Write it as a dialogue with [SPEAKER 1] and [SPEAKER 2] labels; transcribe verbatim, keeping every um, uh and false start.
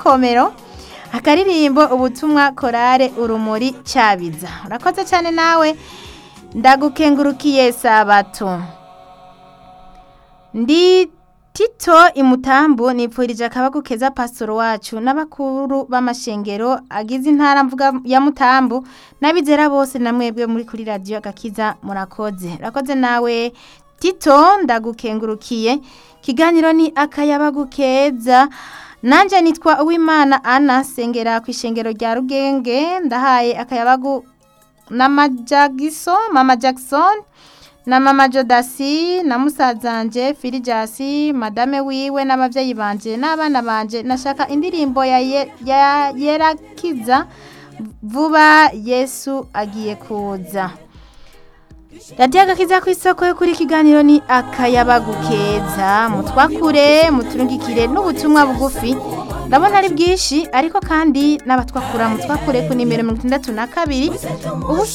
[SPEAKER 1] Gikomero, akaririmbo ubutumwa korale urumuri Cyabiza. Urakoze cyane nawe, ndagukengurukiye Sabato. Ndi Tito Imutambu nipfurije akabagu keza pastor wacu n'abakuru b'amashengero agize intara mvuga ya Mutambu n'abizera bose namwebwe muri kuri radio Agakiza murakoze. Urakoze nawe Tito, ndagukengurukiye. Kiganiro ni akayabagu keza. Nanje nitwa Uwimana Ana, sengera ku ishengero rya Rugenge. Ndahaye akayabagu na Majagiso, Mama Jackson na Mama Jodasi na musazanje Filijasi, madame wiwe n'abavyeyi banje n'abana banje. Nashaka indirimbo ya, ye, ya Yerakiza vuba Yesu agiye kuza. Radio Agakiza ku isoko yo kuri kiganiro ni akayabagu keza. Mutwakure muturungikire n'ubutumwa bugufi, ndabona ari bwinshi ariko kandi n'abatwakura mutwakure ku nimero mirongo itandatu na kabiri ubusa